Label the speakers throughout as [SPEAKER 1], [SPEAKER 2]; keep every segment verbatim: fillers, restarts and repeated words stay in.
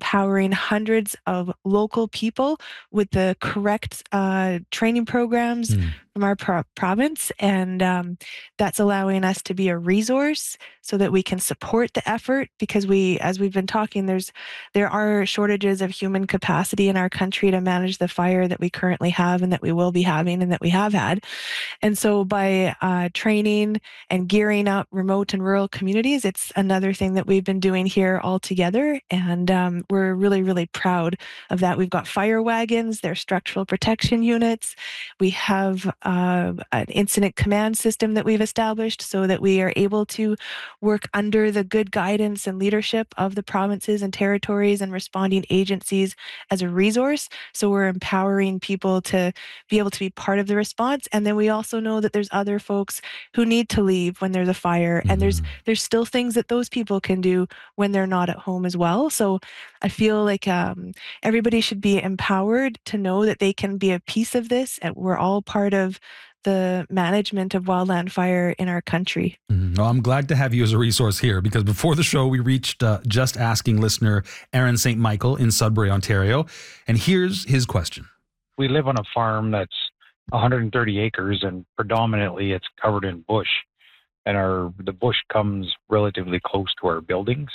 [SPEAKER 1] empowering hundreds of local people with the correct uh, training programs
[SPEAKER 2] Mm.
[SPEAKER 1] from our pro- province. And um, that's allowing us to be a resource so that we can support the effort, because we, as we've been talking, there's there are shortages of human capacity in our country to manage the fire that we currently have and that we will be having and that we have had. And so by uh, training and gearing up remote and rural communities, it's another thing that we've been doing here all together. And um, we're really, really proud of that. We've got fire wagons, they're structural protection units. We have uh, an incident command system that we've established so that we are able to work under the good guidance and leadership of the provinces and territories and responding agencies as a resource. So we're empowering people to be able to be part of the response. And then we also know that there's other folks who need to leave when there's a fire, and there's
[SPEAKER 2] Mm-hmm.
[SPEAKER 1] there's still things that those people can do when they're not at home as well. So I feel like um, everybody should be empowered to know that they can be a piece of this, and we're all part of the management of wildland fire in our country.
[SPEAKER 2] Mm, well, I'm glad to have you as a resource here, because before the show, we reached uh, Just Asking listener Aaron Saint Michael in Sudbury, Ontario. And here's his question.
[SPEAKER 3] We live on a farm that's one hundred thirty acres, and predominantly it's covered in bush. And our the bush comes relatively close to our buildings.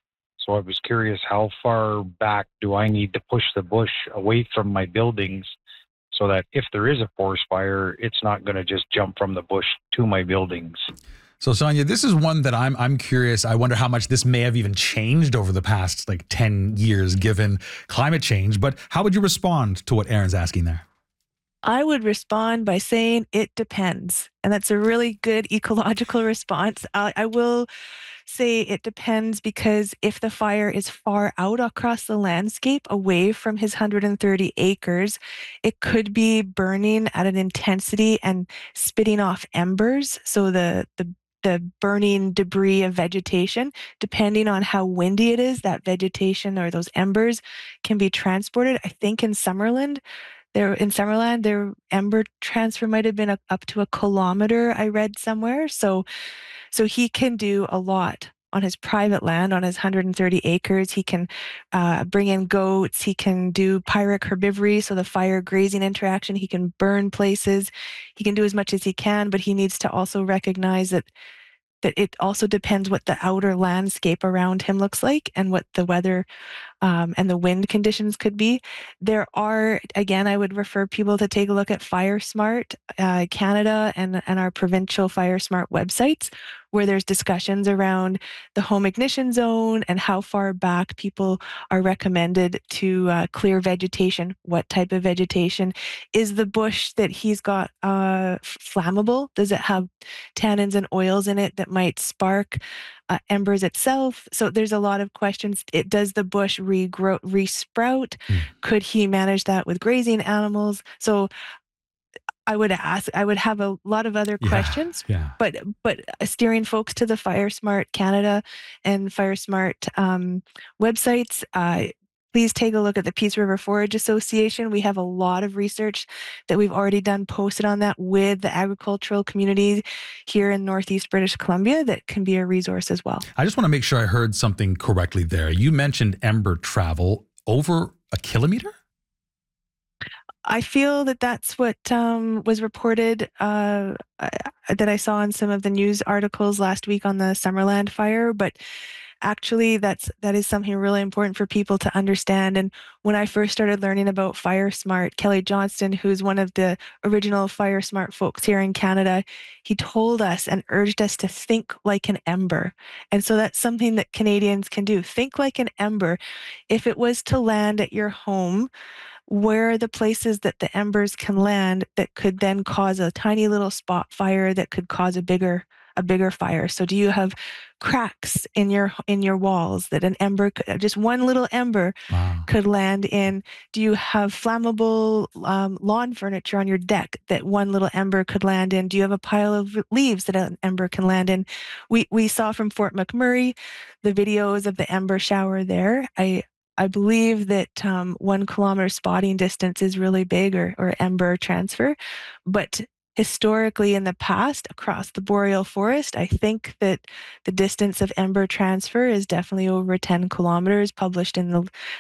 [SPEAKER 3] So I was curious, how far back do I need to push the bush away from my buildings so that if there is a forest fire, it's not going to just jump from the bush to my buildings?
[SPEAKER 2] So Sonia, this is one that I'm I'm curious. I wonder how much this may have even changed over the past like ten years, given climate change. But how would you respond to what Aaron's asking there?
[SPEAKER 1] I would respond by saying it depends. And that's a really good ecological response. I, I will say it depends, because if the fire is far out across the landscape away from his one hundred thirty acres, it could be burning at an intensity and spitting off embers. So the, the the burning debris of vegetation, depending on how windy it is, that vegetation or those embers can be transported. I think in Summerland, there in Summerland, their ember transfer might have been a, up to a kilometer, I read somewhere. So, so he can do a lot on his private land, on his one hundred thirty acres. He can uh, bring in goats. He can do pyrrhic herbivory, so the fire grazing interaction. He can burn places. He can do as much as he can, but he needs to also recognize that that it also depends what the outer landscape around him looks like and what the weather um, and the wind conditions could be. There are, again, I would refer people to take a look at FireSmart uh, Canada and, and our provincial FireSmart websites, where there's discussions around the home ignition zone and how far back people are recommended to uh, clear vegetation. What type of vegetation? Is the bush that he's got uh, flammable? Does it have tannins and oils in it that might spark uh, embers itself? So there's a lot of questions. It, does the bush regrow, resprout?
[SPEAKER 2] Mm.
[SPEAKER 1] Could he manage that with grazing animals? So I would ask, I would have a lot of other
[SPEAKER 2] Yeah,
[SPEAKER 1] questions,
[SPEAKER 2] yeah.
[SPEAKER 1] but but steering folks to the FireSmart Canada and FireSmart um, websites. Uh, please take a look at the Peace River Forage Association. We have a lot of research that we've already done posted on that with the agricultural community here in Northeast British Columbia that can be a resource as well.
[SPEAKER 2] I just want to make sure I heard something correctly there. You mentioned ember travel over a kilometer?
[SPEAKER 1] I feel that that's what um, was reported uh, uh, that I saw in some of the news articles last week on the Summerland fire. But actually, that's that is something really important for people to understand. And when I first started learning about FireSmart, Kelly Johnston, who's one of the original FireSmart folks here in Canada, he told us and urged us to think like an ember. And so that's something that Canadians can do. Think like an ember. If it was to land at your home, where are the places that the embers can land that could then cause a tiny little spot fire that could cause a bigger a bigger fire? So do you have cracks in your in your walls that an ember could, just one little ember
[SPEAKER 2] Wow.
[SPEAKER 1] could land in? Do you have flammable um, lawn furniture on your deck that one little ember could land in? Do you have a pile of leaves that an ember can land in? We we saw from Fort McMurray the videos of the ember shower there. I I believe that um, one kilometer spotting distance is really big, or, or ember transfer. But historically in the past, across the boreal forest, I think that the distance of ember transfer is definitely over ten kilometers, published in the